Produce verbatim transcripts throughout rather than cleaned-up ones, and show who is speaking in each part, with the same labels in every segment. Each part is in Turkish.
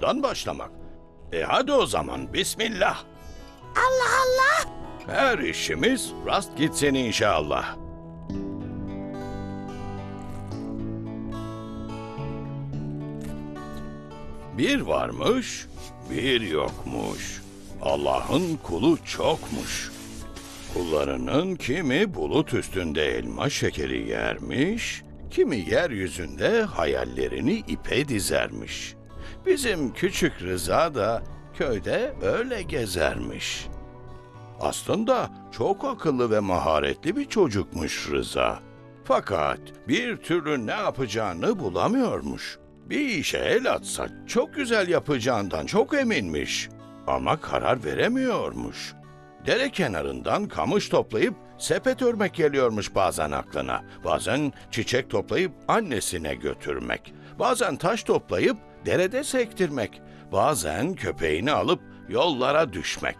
Speaker 1: ondan başlamak. E hadi o zaman bismillah.
Speaker 2: Allah Allah!
Speaker 1: Her işimiz rast gitsin inşallah. Bir varmış, bir yokmuş. Allah'ın kulu çokmuş. Kullarının kimi bulut üstünde elma şekeri yermiş, kimi yeryüzünde hayallerini ipe dizermiş. Bizim küçük Rıza da köyde öyle gezermiş. Aslında çok akıllı ve maharetli bir çocukmuş Rıza. Fakat bir türlü ne yapacağını bulamıyormuş. Bir işe el atsa çok güzel yapacağından çok eminmiş. Ama karar veremiyormuş. Dere kenarından kamış toplayıp sepet örmek geliyormuş bazen aklına. Bazen çiçek toplayıp annesine götürmek. Bazen taş toplayıp derede sektirmek. Bazen köpeğini alıp yollara düşmek.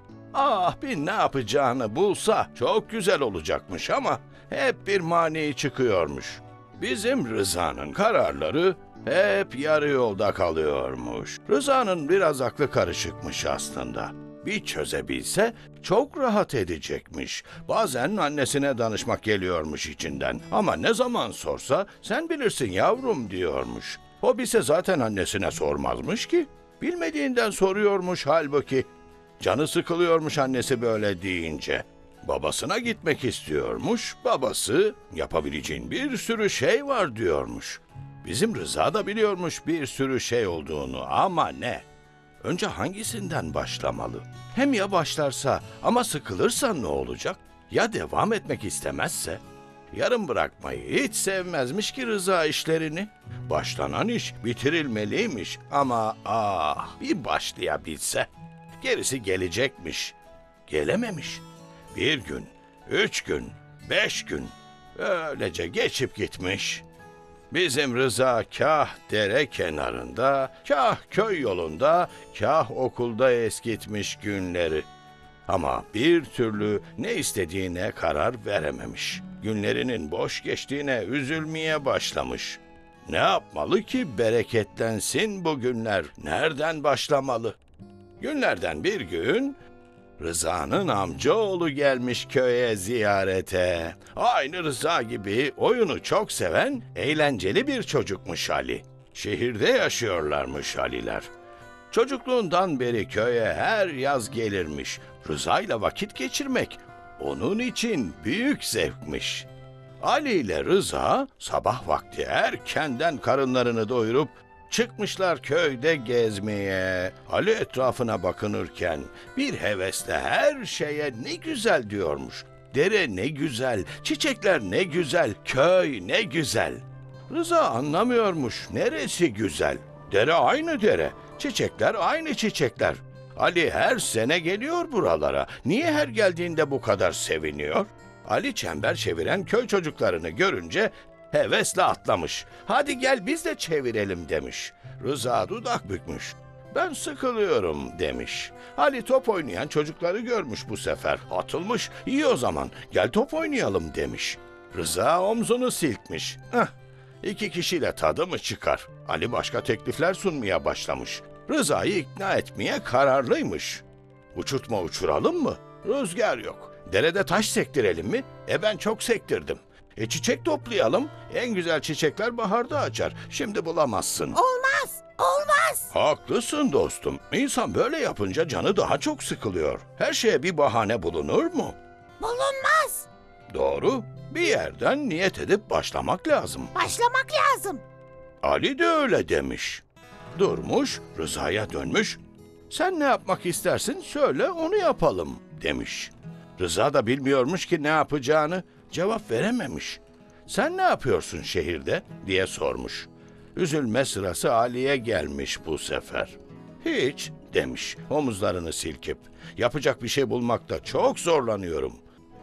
Speaker 1: Ah bir ne yapacağını bulsa çok güzel olacakmış ama hep bir mani çıkıyormuş. Bizim Rıza'nın kararları hep yarı yolda kalıyormuş. Rıza'nın biraz aklı karışıkmış aslında. Bir çözebilse çok rahat edecekmiş. Bazen annesine danışmak geliyormuş içinden. Ama ne zaman sorsa sen bilirsin yavrum diyormuş. O bilse zaten annesine sormazmış ki. Bilmediğinden soruyormuş halbuki. Canı sıkılıyormuş annesi böyle deyince. Babasına gitmek istiyormuş. Babası yapabileceğin bir sürü şey var diyormuş. Bizim Rıza da biliyormuş bir sürü şey olduğunu ama ne? Önce hangisinden başlamalı? Hem ya başlarsa ama sıkılırsa ne olacak? Ya devam etmek istemezse? Yarım bırakmayı hiç sevmezmiş ki Rıza işlerini. Başlanan iş bitirilmeliymiş ama ah bir başlayabilse. Gerisi gelecekmiş. Gelememiş. Bir gün, üç gün, beş gün öylece geçip gitmiş. Bizim Rıza kah dere kenarında, kah köy yolunda, kah okulda eskitmiş günleri. Ama bir türlü ne istediğine karar verememiş. Günlerinin boş geçtiğine üzülmeye başlamış. Ne yapmalı ki bereketlensin bu günler? Nereden başlamalı? Günlerden bir gün Rıza'nın amcaoğlu gelmiş köye ziyarete. Aynı Rıza gibi oyunu çok seven, eğlenceli bir çocukmuş Ali. Şehirde yaşıyorlarmış Aliler. Çocukluğundan beri köye her yaz gelirmiş. Rıza'yla vakit geçirmek onun için büyük zevkmiş. Ali ile Rıza sabah vakti erkenden karınlarını doyurup çıkmışlar köyde gezmeye. Ali etrafına bakınırken bir hevesle her şeye ne güzel diyormuş. Dere ne güzel, çiçekler ne güzel, köy ne güzel. Rıza anlamıyormuş neresi güzel. Dere aynı dere, çiçekler aynı çiçekler. Ali her sene geliyor buralara. Niye her geldiğinde bu kadar seviniyor? Ali çember çeviren köy çocuklarını görünce hevesle atlamış. Hadi gel biz de çevirelim demiş. Rıza dudak bükmüş. Ben sıkılıyorum demiş. Ali top oynayan çocukları görmüş bu sefer. Atılmış. İyi o zaman gel top oynayalım demiş. Rıza omzunu silkmiş. Heh, iki kişiyle tadı mı çıkar? Ali başka teklifler sunmaya başlamış. Rıza'yı ikna etmeye kararlıymış. Uçurtma uçuralım mı? Rüzgar yok. Derede taş sektirelim mi? E ben çok sektirdim. E çiçek toplayalım. En güzel çiçekler baharda açar. Şimdi bulamazsın.
Speaker 2: Olmaz, olmaz.
Speaker 1: Haklısın dostum. İnsan böyle yapınca canı daha çok sıkılıyor. Her şeye bir bahane bulunur mu?
Speaker 2: Bulunmaz.
Speaker 1: Doğru. Bir yerden niyet edip başlamak lazım.
Speaker 2: Başlamak lazım.
Speaker 1: Ali de öyle demiş. Durmuş, Rıza'ya dönmüş. Sen ne yapmak istersin söyle onu yapalım demiş. Rıza da bilmiyormuş ki ne yapacağını. Cevap verememiş. Sen ne yapıyorsun şehirde diye sormuş. Üzülme sırası Ali'ye gelmiş bu sefer. Hiç demiş omuzlarını silkip. Yapacak bir şey bulmakta çok zorlanıyorum.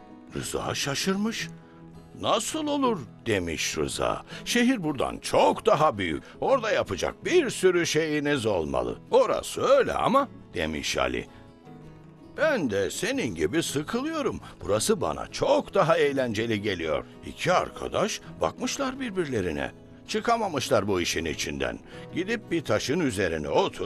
Speaker 1: Rıza şaşırmış. Nasıl olur demiş Rıza. Şehir buradan çok daha büyük. Orada yapacak bir sürü şeyiniz olmalı. Orası öyle ama demiş Ali. Ben de senin gibi sıkılıyorum. Burası bana çok daha eğlenceli geliyor. İki arkadaş bakmışlar birbirlerine. Çıkamamışlar bu işin içinden. Gidip bir taşın üzerine oturup